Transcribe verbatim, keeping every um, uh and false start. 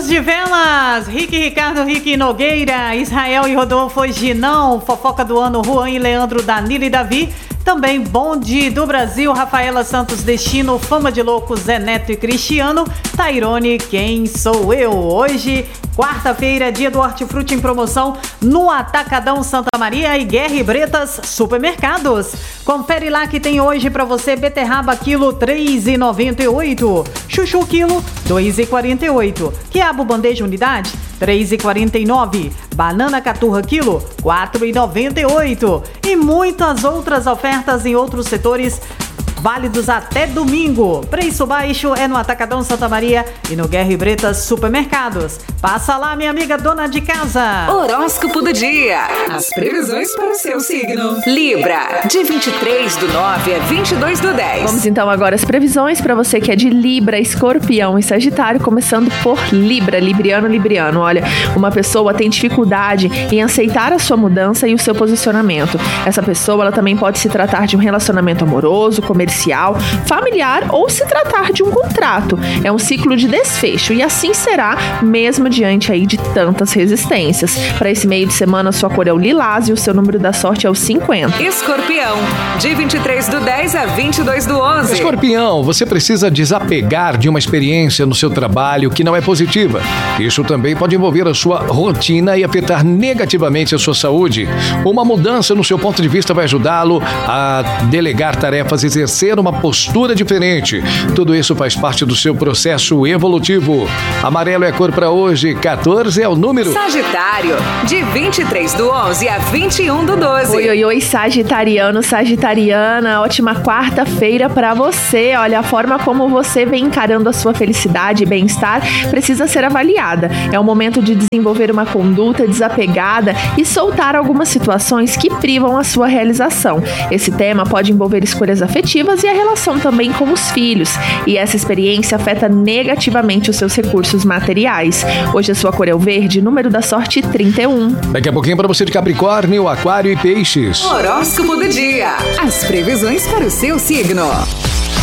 de velas, Rick, Ricardo, Rick Nogueira, Israel e Rodolfo Ginão, fofoca do ano, Juan e Leandro, Danilo e Davi. Também Bonde do Brasil, Rafaela Santos Destino, Fama de Louco, Zé Neto e Cristiano, Tairone, Quem Sou Eu? Hoje, quarta-feira, dia do Hortifruti em promoção no Atacadão Santa Maria e Guerra e Bretas Supermercados. Confere lá que tem hoje pra você beterraba quilo três reais e noventa e oito centavos, chuchu quilo dois reais e quarenta e oito centavos, quiabo bandeja unidade três reais e quarenta e nove centavos, banana caturra quilo quatro reais e noventa e oito centavos e muitas outras ofertas em outros setores válidos até domingo. Preço baixo é no Atacadão Santa Maria e no Guerra e Bretas Supermercados. Passa lá, minha amiga dona de casa. Horóscopo do dia. As previsões para o seu signo. Libra, de vinte e três do nove a vinte e dois do dez. Vamos então agora às previsões para você que é de Libra, Escorpião e Sagitário, começando por Libra, Libriano, Libriano. Olha, uma pessoa tem dificuldade em aceitar a sua mudança e o seu posicionamento. Essa pessoa, ela também pode se tratar de um relacionamento amoroso, comercial, familiar ou se tratar de um contrato. É um ciclo de desfecho e assim será mesmo diante aí de tantas resistências. Para esse meio de semana, sua cor é o lilás e o seu número da sorte é o cinquenta. Escorpião, de vinte e três do dez a vinte e dois do onze. Escorpião, você precisa desapegar de uma experiência no seu trabalho que não é positiva. Isso também pode envolver a sua rotina e afetar negativamente a sua saúde. Uma mudança no seu ponto de vista vai ajudá-lo a delegar tarefas, exercer uma postura diferente. Tudo isso faz parte do seu processo evolutivo. Amarelo é a cor para hoje, quatorze é o número. Sagitário, de vinte e três do onze a vinte e um do doze. Oi, oi, oi, Sagitariano, Sagitariana, ótima quarta-feira para você. Olha, a forma como você vem encarando a sua felicidade e bem-estar precisa ser avaliada. É o momento de desenvolver uma conduta desapegada e soltar algumas situações que privam a sua realização. Esse tema pode envolver escolhas afetivas e a relação também com os filhos. E essa experiência afeta negativamente os seus recursos materiais. Hoje a sua cor é o verde, número da sorte trinta e um. Daqui a pouquinho para você de Capricórnio, Aquário e Peixes. Horóscopo do dia. As previsões para o seu signo.